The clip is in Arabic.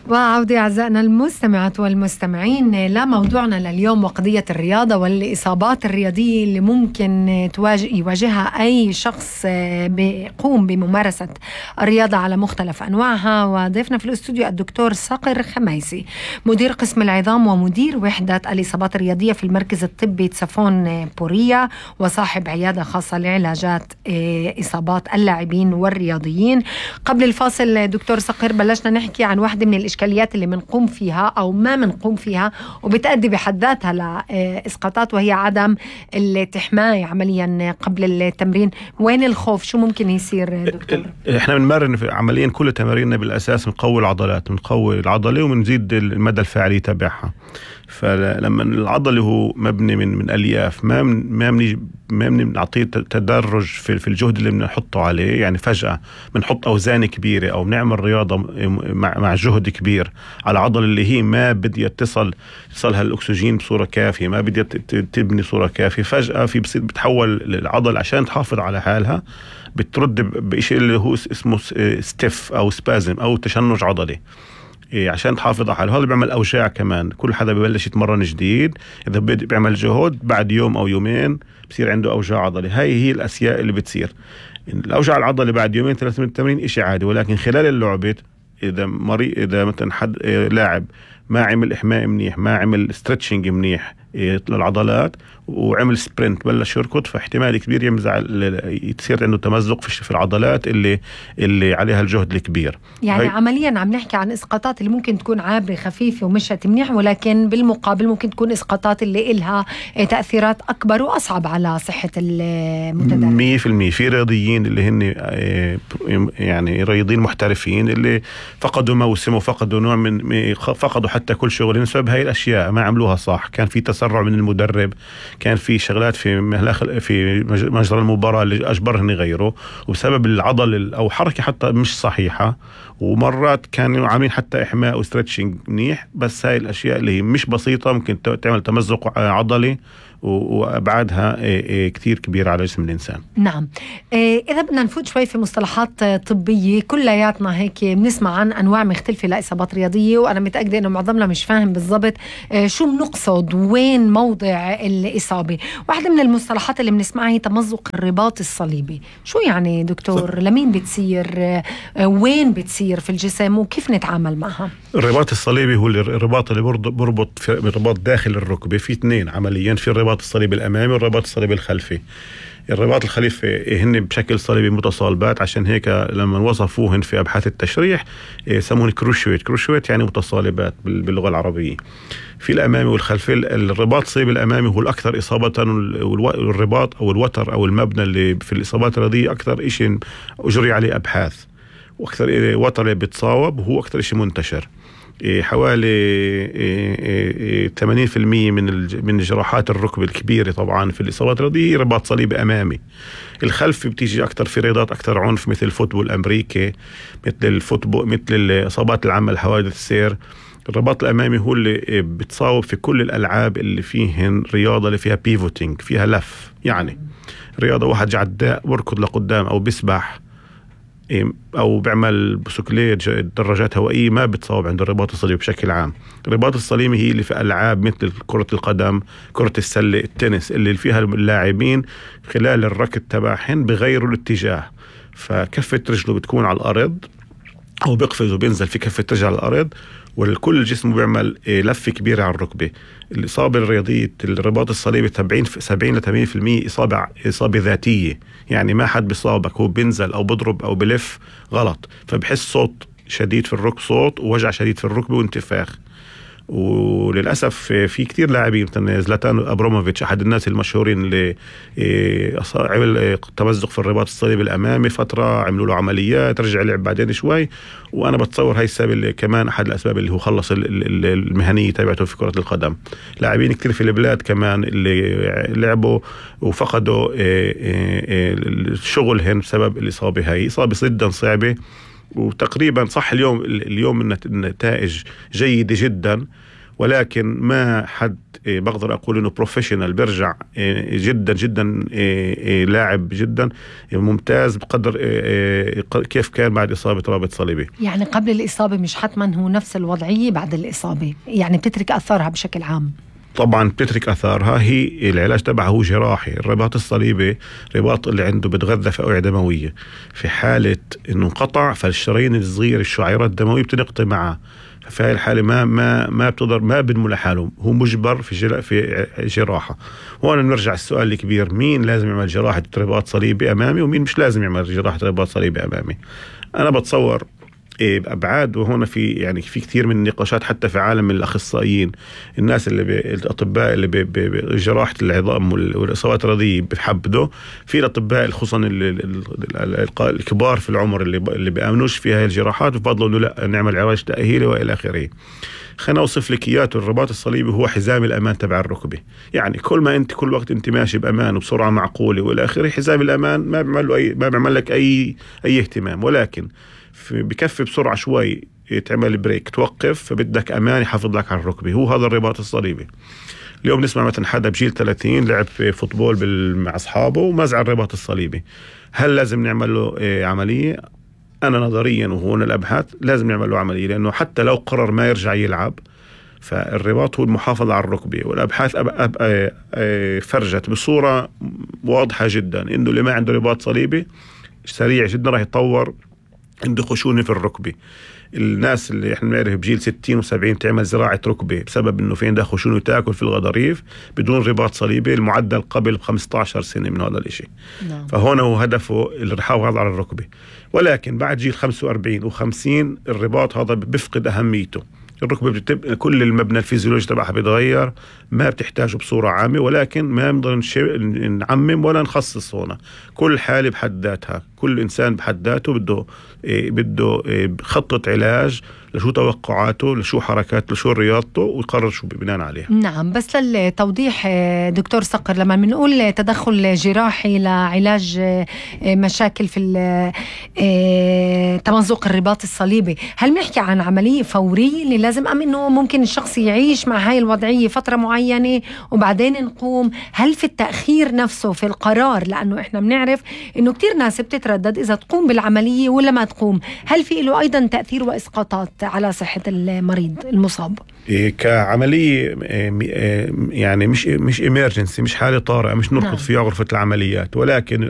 وعودة أعزائنا المستمعات والمستمعين لموضوعنا لليوم وقضية الرياضة والإصابات الرياضية اللي ممكن يواجهها أي شخص بيقوم بممارسة الرياضة على مختلف أنواعها. وضيفنا في الاستوديو الدكتور صقر خميسي، مدير قسم العظام ومدير وحدة الإصابات الرياضية في المركز الطبي تسافون بوريا، وصاحب عيادة خاصة لعلاجات إصابات اللاعبين والرياضيين. قبل الفاصل دكتور صقر بلشنا نحكي عن واحدة من الإشكاليات اللي منقوم فيها أو ما منقوم فيها وبتأدي بحد ذاتها لإسقاطات، وهي عدم التحماية عمليا قبل التمرين. وين الخوف؟ شو ممكن يصير دكتور؟ احنا بنمرن عمليا كل تماريننا بالأساس بنقوي العضلات، بنقوي العضلة وبنزيد المدى الفعلي تبعها. فلما العضلة هو مبني من ألياف، ما بنعطيه تدرج في الجهد اللي بنحطه عليه. يعني فجأة بنحط أوزان كبيرة أو بنعمل رياضة مع جهد كبير على عضلة اللي هي ما بدي يتصلها الأكسجين بصورة كافية، ما بدي تبني صورة كافية. فجأة بتحول العضلة عشان تحافظ على حالها بترد بشيء اللي هو اسمه ستيف أو سبازم أو تشنج عضلي عشان تحافظ على حاله. هذا بيعمل أوجاع كمان. كل حدا ببلش يتمرن جديد إذا بيعمل جهد بعد يوم أو يومين بصير عنده أوجاع عضلي. هاي هي الأشياء اللي بتصير. الأوجاع العضلي بعد يومين 3 من التمرين إشي عادي، ولكن خلال اللعبة إذا مثلا حد لاعب ما عمل إحماء منيح، ما عمل ستريتشنج منيح للعضلات وعمل سبرنت بلش يركض، فاحتمال كبير يصير عنده تمزق في العضلات اللي عليها الجهد الكبير. يعني عمليا عم نحكي عن اسقاطات اللي ممكن تكون عابرة خفيفة ومشت منيح، ولكن بالمقابل ممكن تكون اسقاطات اللي إلها تأثيرات أكبر وأصعب على صحة المتدرب. 100% في رياضيين اللي هن يعني رياضيين محترفين اللي فقدوا موسم وفقدوا نوع من فقدوا حتى كل شغل بسبب هاي الأشياء، ما عملوها صح. كان في تسرع من المدرب، كان في شغلات في مجرى المباراة اللي أجبرهم يغيروا، وبسبب العضل أو حركة حتى مش صحيحة. ومرات كانوا عاملين حتى إحماء وستريتشنج منيح، بس هاي الأشياء اللي هي مش بسيطة ممكن تعمل تمزق عضلي وأبعادها كتير كبيرة على جسم الإنسان. نعم. إذا بدنا نفوت شوي في مصطلحات طبية، كلياتنا هيك بنسمع عن أنواع مختلفة لإصابات رياضية، وأنا متأكدة إنه معظمنا مش فاهم بالضبط شو بنقصد وين موضع الإصابة. واحدة من المصطلحات اللي بنسمعها هي تمزق الرباط الصليبي. شو يعني دكتور؟ لمين بتصير؟ وين بتصير في الجسم وكيف نتعامل معها؟ الرباط الصليبي هو الرباط اللي بربط في الرباط داخل الركبة. في 2 عمليا، في الرباط الصليبي الأمامي والرباط الصليبي الخلفي. الرباط الخلفي هن بشكل صليبي متصالبات، عشان هيك لما وصفوهن في أبحاث التشريح سموهن كروشويت يعني متصالبات باللغة العربية. في الأمامي والخلفي، الرباط الصليبي الأمامي هو الأكثر إصابة، والرباط أو الوتر أو المبنى اللي في الإصابات الرياضية أكثر إشي أجري عليه أبحاث، وأكثر وتر اللي بتصاوب وهو أكثر إشي منتشر. حوالي 80% من جراحات الركبة الكبيرة طبعا في الإصابات الرياضية هي رباط صليبي أمامي. الخلفي بتيجي أكثر في رياضات أكثر عنف مثل الفوتبول الأمريكي، مثل الإصابات العامة الحوادث السير. الرباط الأمامي هو اللي بتصاوب في كل الألعاب اللي فيهن رياضة اللي فيها بيفوتينج، فيها لف. يعني رياضة واحد جعداء بركض لقدام أو بيسبح أو بيعمل بسكليت دراجات هوائية ما بتصاوب عند الرباط الصليبي بشكل عام. الرباط الصليبي هي اللي في ألعاب مثل كرة القدم، كرة السلة، التنس، اللي فيها اللاعبين خلال الركض تبعهن بغيروا الاتجاه، فكفة رجله بتكون على الأرض أو بيقفز وبينزل في كفة رجل على الأرض، والكل جسمه بيعمل لفة كبيرة على الركبة. الإصابة الرياضية الرباط الصليبي 70 ل 80% إصابة ذاتية، يعني ما حد بيصابك، هو بينزل أو بضرب أو بلف غلط، فبحس صوت شديد في الركبة، صوت ووجع شديد في الركبة وانتفاخ. وللأسف في كتير لاعبين مثلا زلاتان أبروموفيتش أحد الناس المشهورين اللي عمل تمزق في الرباط الصليبي الأمامي فترة، عملوا له عمليات، رجع لعب بعدين شوي. وأنا بتصور هاي السبب اللي كمان أحد الأسباب اللي هو خلص المهنية تبعته في كرة القدم. لاعبين كتير في البلاد كمان اللي لعبوا وفقدوا شغلهم بسبب الإصابة. هاي إصابة جدا صعبة، وتقريبا صح اليوم النتائج جيدة جدا، ولكن ما حد بقدر أقول إنه بروفيشنال بيرجع جدا جدا لاعب جدا ممتاز بقدر كيف كان بعد إصابة رابط صليبي. يعني قبل الإصابة مش حتما هو نفس الوضعية بعد الإصابة، يعني بتترك أثرها بشكل عام. طبعا بتترك أثارها. هي العلاج تبعها هو جراحي. الرباط الصليبي رباط اللي عنده بتغذى في أوعية دموية، في حالة إنه انقطع فالشرايين الصغيرة الشعيرات الدموية بتنقطع معه، ففي هاي الحالة ما بتقدر، ما بنمو لحاله، هو مجبر في جراحة. وأنا نرجع السؤال الكبير، مين لازم يعمل جراحة رباط صليبي أمامي ومين مش لازم يعمل جراحة رباط صليبي أمامي؟ أنا بتصور بأبعاد، وهنا في كثير من النقاشات حتى في عالم الأخصائيين، الناس الأطباء اللي بجراحة العظام والإصابات الرياضية بتحبده، في الأطباء خصوصا الكبار في العمر اللي بيأمنوش في هاي الجراحات وبفضلوا إنه لا نعمل علاج تأهيلي وإلى آخره. خلينا أوصف لك إياه. الرباط الصليبي هو حزام الأمان تبع الركبة، يعني كل وقت أنت ماشي بأمان وبسرعة معقولة وإلى آخره، حزام الأمان ما بيعمل لك أي اهتمام، ولكن بكفي بسرعة شوي تعمل بريك توقف، فبدك أمان يحافظ لك على الركبة. هو هذا الرباط الصليبي. اليوم نسمع مثلا حدا بجيل 30 لعب في فوتبول مع أصحابه ومزع الرباط الصليبي، هل لازم نعمل له عملية؟ أنا نظريا وهون الأبحاث لازم نعمل له عملية، لأنه حتى لو قرر ما يرجع يلعب فالرباط هو المحافظة على الركبة. والأبحاث فرجت بصورة واضحة جدا إنه اللي ما عنده رباط صليبي سريع جدا راح يتطور عنده خشونة في الركبة. الناس اللي احنا بنعرف بجيل 60 و70 تعمل زراعة ركبة بسبب انه في عندها خشونة وتاكل في الغضاريف بدون رباط صليبي، المعدل قبل 15 سنة من هذا الاشي. فهنا هو هدفه الحفاظ على الركبة، ولكن بعد جيل 45 و50 الرباط هذا بيفقد أهميته. الركبة كل المبنى الفيزيولوجي تبعها بيتغير، ما بتحتاجه بصورة عامة، ولكن ما نقدر نعمم ولا نخصص هنا. كل حالة بحد ذاتها، كل إنسان بحد ذاته بده خطة علاج لشو توقعاته، لشو حركاته، لشو رياضته، ويقرر شو بناء عليها. نعم، بس للتوضيح دكتور صقر، لما بنقول تدخل جراحي لعلاج مشاكل في تمزق الرباط الصليبي، هل بنحكي عن عملية فورية اللي لازم إنه ممكن الشخص يعيش مع هاي الوضعية فترة معينة وبعدين نقوم؟ هل في التأخير نفسه في القرار، لأنه إحنا بنعرف إنه كتير ناس بتتردد إذا تقوم بالعملية ولا ما تقوم، هل في له أيضا تأثير وإسقاطات على صحة المريض المصاب؟ كعملية يعني مش إميرجنسي، مش حالة طارئة، مش نركض فيها غرفة العمليات، ولكن